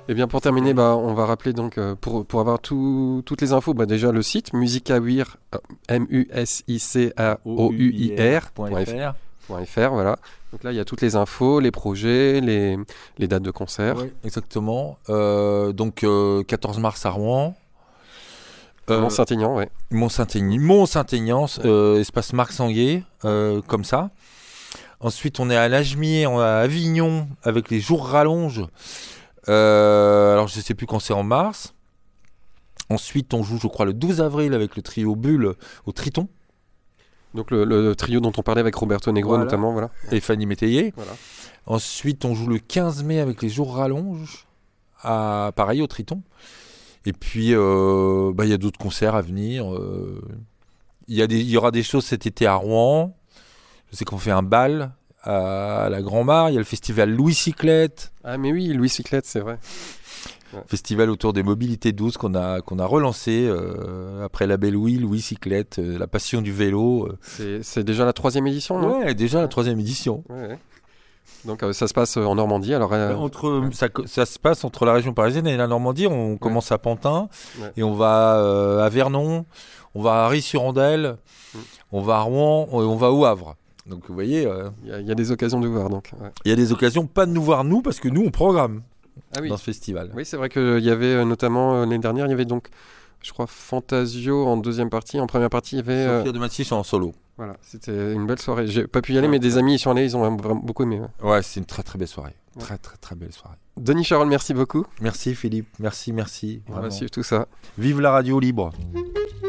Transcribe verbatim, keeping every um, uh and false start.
Et bien pour terminer, bah, on va rappeler donc euh, pour, pour avoir tout, toutes les infos, bah, déjà le site musicawir, euh, M U S I C A O U I R point F R, voilà. Donc là il y a toutes les infos, les projets, les, les dates de concert. Oui, exactement. Euh, donc euh, quatorze mars à Rouen. Euh, Mont-Saint-Aignan, oui. Mont-Saint-Aignan, Mont-Saint-Aignan euh, espace Marc Sanguier, euh, comme ça. Ensuite, on est à Lagemier, on est à Avignon, avec les jours rallonges. Euh, alors, je ne sais plus quand c'est en mars. Ensuite, on joue, je crois, le douze avril avec le trio Bulle au Triton. Donc, le, le trio dont on parlait avec Roberto Negro, voilà. Notamment. Voilà. Et Fanny Métayer. Voilà. Ensuite, on joue le quinze mai avec les jours rallonges, à, pareil, au Triton. Et puis, euh, bah, y a d'autres concerts à venir. Il euh, y, y aura des choses cet été à Rouen. Je sais qu'on fait un bal à la Grand-Mare. Il y a le festival Louis Cyclette. Ah, mais oui, Louis Cyclette, c'est vrai. Ouais. Festival autour des mobilités douces qu'on a, qu'on a relancé euh, après l'abbé Louis, Louis Cyclette, euh, la passion du vélo. Euh. C'est, c'est déjà la troisième édition, non ? Ouais, déjà la troisième édition. Ouais, ouais. Donc euh, ça se passe en Normandie. Alors, euh... entre, ouais. ça, ça se passe entre la région parisienne et la Normandie. On ouais. commence à Pantin ouais. et on va euh, à Vernon, on va à Ris-sur-Andelle, mm. on va à Rouen et on va au Havre. Donc vous voyez, il euh, y, y a des occasions de voir. Donc, il ouais. y a des occasions pas de nous voir nous parce que nous on programme ah, oui. dans ce festival. Oui, c'est vrai qu'il y avait notamment euh, l'année dernière, il y avait donc, je crois, Fantasio en deuxième partie. En première partie, il y avait Sophia euh... de Massy en solo. Voilà, c'était une belle soirée. J'ai pas pu y aller, mais des amis y sont allés, ils ont vraiment beaucoup aimé. Ouais, ouais c'est une très très belle soirée. Ouais. Très très très belle soirée. Denis Charol, merci beaucoup. Merci Philippe, merci, merci. On va suivre tout ça. Vive la radio libre.